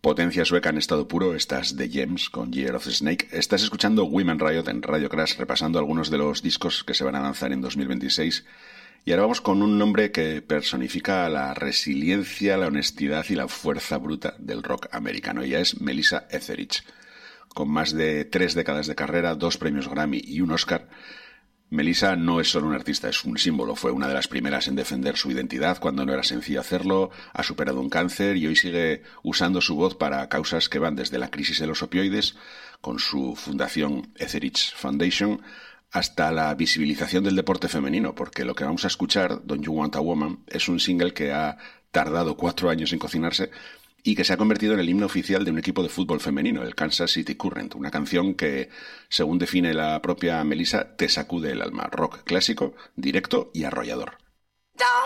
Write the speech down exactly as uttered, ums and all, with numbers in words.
Potencia sueca en estado puro, estás de Gems con Year of the Snake. Estás escuchando Women Riot en Radio Crash, repasando algunos de los discos que se van a lanzar en dos mil veintiséis. Y ahora vamos con un nombre que personifica la resiliencia, la honestidad y la fuerza bruta del rock americano. Ella es Melissa Etheridge. Con más de tres décadas de carrera, dos premios Grammy y un Oscar, Melissa no es solo una artista, es un símbolo. Fue una de las primeras en defender su identidad cuando no era sencillo hacerlo, ha superado un cáncer y hoy sigue usando su voz para causas que van desde la crisis de los opioides, con su fundación Etheridge Foundation, hasta la visibilización del deporte femenino, porque lo que vamos a escuchar, Don't You Want a Woman, es un single que ha tardado cuatro años en cocinarse y que se ha convertido en el himno oficial de un equipo de fútbol femenino, el Kansas City Current, una canción que, según define la propia Melissa, te sacude el alma. Rock clásico, directo y arrollador.